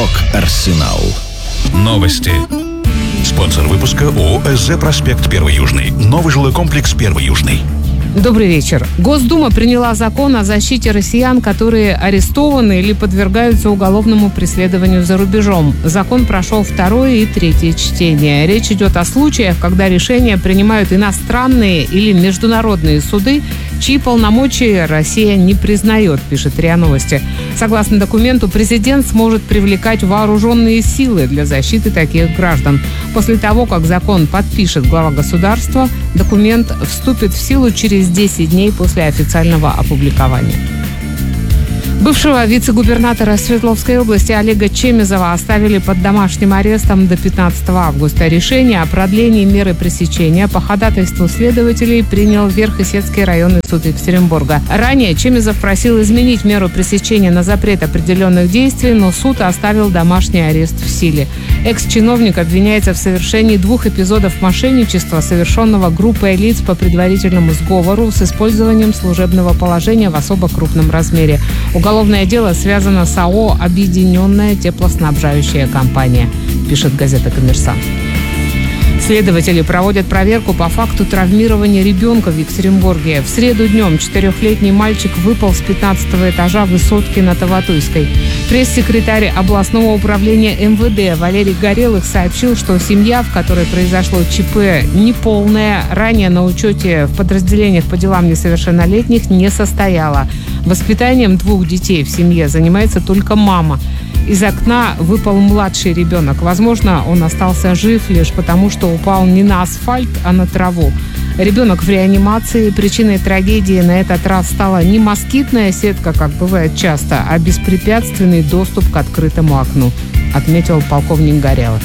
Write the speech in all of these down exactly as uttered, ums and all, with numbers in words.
Рок-Арсенал. Новости. Спонсор выпуска ООО «СЗ Проспект Первый Южный». Новый жилой комплекс Первый Южный. Добрый вечер. Госдума приняла закон о защите россиян, которые арестованы или подвергаются уголовному преследованию за рубежом. Закон прошел второе и третье чтение. Речь идет о случаях, когда решения принимают иностранные или международные суды, чьи полномочия Россия не признает, пишет РИА Новости. Согласно документу, президент сможет привлекать вооруженные силы для защиты таких граждан. После того, как закон подпишет глава государства, документ вступит в силу через десять дней после официального опубликования. Бывшего вице-губернатора Свердловской области Олега Чемизова оставили под домашним арестом до пятнадцатого августа. Решение о продлении меры пресечения по ходатайству следователей принял Верхесецкий районный суд Екатеринбурга. Ранее Чемизов просил изменить меру пресечения на запрет определенных действий, но суд оставил домашний арест в силе. Экс-чиновник обвиняется в совершении двух эпизодов мошенничества, совершенного группой лиц по предварительному сговору с использованием служебного положения в особо крупном размере. Уголовное дело связано с АО «Объединенная теплоснабжающая компания», пишет газета «Коммерсант». Следователи проводят проверку по факту травмирования ребенка в Екатеринбурге. В среду днем четырехлетний мальчик выпал с пятнадцатого этажа высотки на Таватуйской. Пресс-секретарь областного управления эм вэ дэ Валерий Горелых сообщил, что семья, в которой произошло ЧП, неполная, ранее на учете в подразделениях по делам несовершеннолетних не состояла. Воспитанием двух детей в семье занимается только мама. Из окна выпал младший ребенок. Возможно, он остался жив лишь потому, что упал не на асфальт, а на траву. Ребенок в реанимации. Причиной трагедии на этот раз стала не москитная сетка, как бывает часто, а беспрепятственный доступ к открытому окну, отметил полковник Горелов.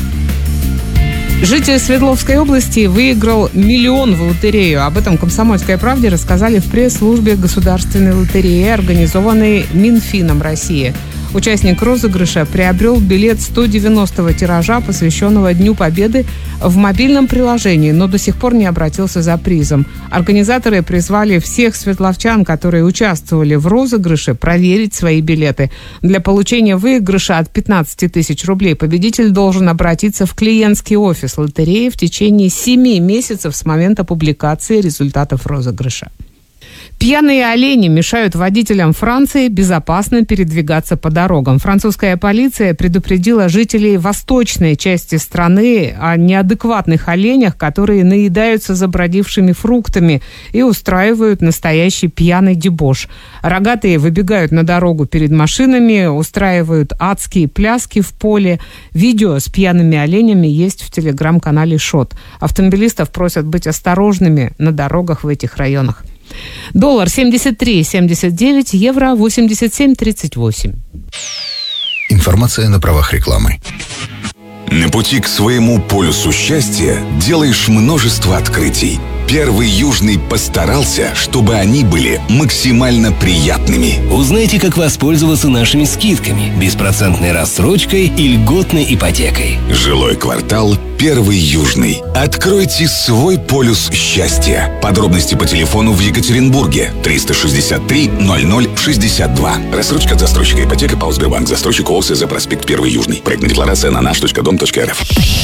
Житель Свердловской области выиграл миллион в лотерею. Об этом «Комсомольской правде» рассказали в пресс-службе государственной лотереи, организованной Минфином России. Участник розыгрыша приобрел билет сто девяностого тиража, посвященного Дню Победы, в мобильном приложении, но до сих пор не обратился за призом. Организаторы призвали всех свердловчан, которые участвовали в розыгрыше, проверить свои билеты. Для получения выигрыша от пятнадцати тысяч рублей победитель должен обратиться в клиентский офис лотереи в течение семи месяцев с момента публикации результатов розыгрыша. Пьяные олени мешают водителям Франции безопасно передвигаться по дорогам. Французская полиция предупредила жителей восточной части страны о неадекватных оленях, которые наедаются забродившими фруктами и устраивают настоящий пьяный дебош. Рогатые выбегают на дорогу перед машинами, устраивают адские пляски в поле. Видео с пьяными оленями есть в телеграм-канале «Шот». Автомобилистов просят быть осторожными на дорогах в этих районах. Доллар семьдесят три семьдесят девять, евро восемьдесят семь тридцать восемь. Информация на правах рекламы. На пути к своему полюсу счастья делаешь множество открытий. Первый Южный постарался, чтобы они были максимально приятными. Узнайте, как воспользоваться нашими скидками, беспроцентной рассрочкой и льготной ипотекой. Жилой квартал Первый Южный. Откройте свой полюс счастья. Подробности по телефону в Екатеринбурге триста шестьдесят три ноль ноль шестьдесят два. Рассрочка от застройщика ипотека ПАО Сбербанк. Застройщик ООО СЗ Проспект Первый Южный. Проектная декларация на наш точка дом точка эр эф.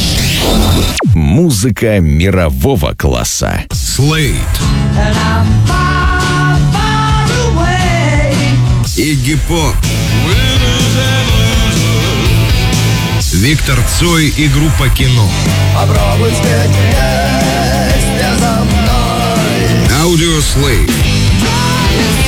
Музыка мирового класса. Слейд. Игги Поп. Виктор Цой и группа «Кино». Попробуй спеть вместе со мной. Аудиослейв.